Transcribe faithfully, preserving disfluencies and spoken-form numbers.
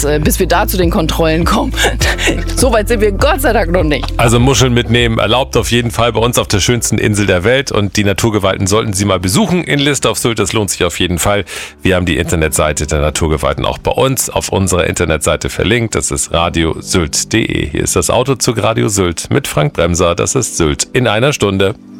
äh, bis wir da zu den Kontrollen kommen. So weit sind wir Gott sei Dank noch nicht. Also Muscheln mitnehmen erlaubt auf jeden Fall bei uns auf der schönsten Insel der Welt und die Naturgewalten sollten Sie mal besuchen in List auf Sylt. Das lohnt sich auf jeden Fall. Wir haben die Internetseite der Naturgewalten auch bei uns auf unserer Internetseite verlinkt. Das ist radiosylt punkt de. Hier ist das Autozug Radio Sylt mit Frank Bremser. Das ist Sylt in einer Stunde.